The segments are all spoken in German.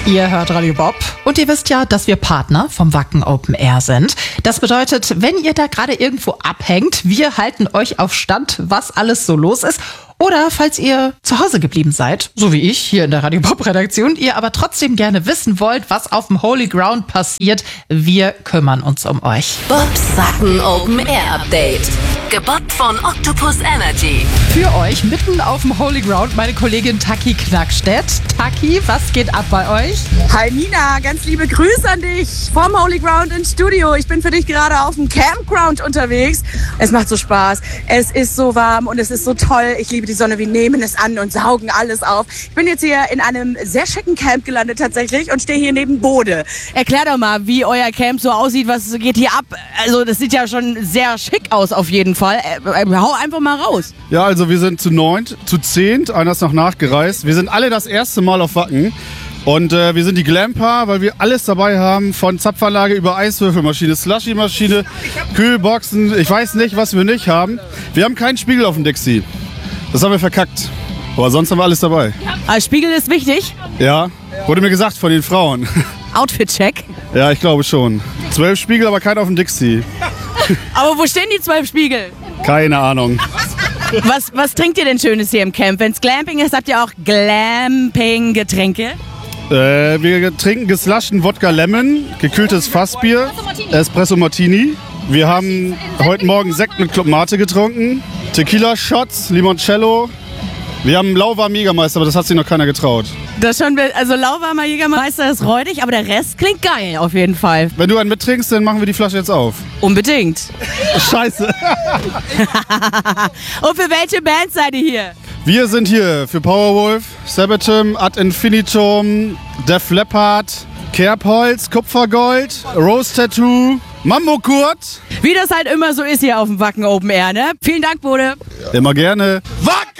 Ihr hört Radio Bob und ihr wisst ja, dass wir Partner vom Wacken Open Air sind. Das bedeutet, wenn ihr da gerade irgendwo abhängt, wir halten euch auf Stand, was alles so los ist. Oder falls ihr zu Hause geblieben seid, so wie ich hier in der Radio Bob Redaktion, ihr aber trotzdem gerne wissen wollt, was auf dem Holy Ground passiert, wir kümmern uns um euch. Bobs Wacken Open Air Update. Gebobbt von Octopus Energy. Für euch mitten auf dem Holy Ground meine Kollegin Taki Knackstedt. Taki, was geht ab bei euch? Hi Nina, ganz liebe Grüße an dich vom Holy Ground ins Studio. Ich bin für dich gerade auf dem Campground unterwegs. Es macht so Spaß, es ist so warm und es ist so toll. Ich liebe die Sonne, wir nehmen es an und saugen alles auf. Ich bin jetzt hier in einem sehr schicken Camp gelandet tatsächlich und stehe hier neben Bode. Erklär doch mal, wie euer Camp so aussieht, was geht hier ab? Also das sieht ja schon sehr schick aus auf jeden Fall. Hau einfach mal raus. Ja, also wir sind zu 10, einer ist noch nachgereist. Wir sind alle das erste Mal auf Wacken. Und wir sind die Glamper, weil wir alles dabei haben, von Zapfanlage über Eiswürfelmaschine, Slushy-Maschine, Kühlboxen. Ich weiß nicht, was wir nicht haben. Wir haben keinen Spiegel auf dem Dixie. Das haben wir verkackt. Aber sonst haben wir alles dabei. Aber Spiegel ist wichtig. Ja, wurde mir gesagt von den Frauen. Outfit-Check. Ja, ich glaube schon. 12 Spiegel, aber keiner auf dem Dixie. Aber wo stehen die 12 Spiegel? Keine Ahnung. Was trinkt ihr denn Schönes hier im Camp? Wenn es Glamping ist, habt ihr auch Glamping-Getränke? Wir trinken gesluschten Wodka Lemon, gekühltes Fassbier, Espresso Martini. Wir haben heute Morgen Sekt mit Club Mate getrunken, Tequila-Shots, Limoncello. Wir haben lauwarmen Jägermeister, aber das hat sich noch keiner getraut. Das schon, also lauwarmer Jägermeister ist räudig, aber der Rest klingt geil auf jeden Fall. Wenn du einen mittrinkst, dann machen wir die Flasche jetzt auf. Unbedingt. Scheiße. Und für welche Band seid ihr hier? Wir sind hier für Powerwolf, Sabaton, Ad Infinitum, Def Leppard, Kerbholz, Kupfergold, Rose Tattoo, Mambo Kurt. Wie das halt immer so ist hier auf dem Wacken Open Air, ne? Vielen Dank, Bode. Immer gerne. Wacken!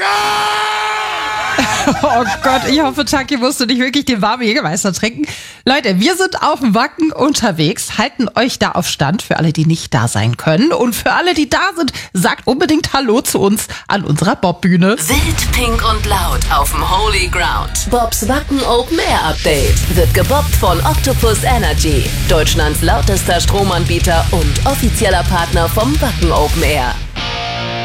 Oh Gott, ich hoffe, Taki musst du nicht wirklich den warmen Jägermeister trinken. Leute, wir sind auf dem Wacken unterwegs, halten euch da auf Stand für alle, die nicht da sein können. Und für alle, die da sind, sagt unbedingt Hallo zu uns an unserer Bobbühne. Wild, pink und laut auf dem Holy Ground. Bobs Wacken Open Air Update wird gebobbt von Octopus Energy. Deutschlands lautester Stromanbieter und offizieller Partner vom Wacken Open Air.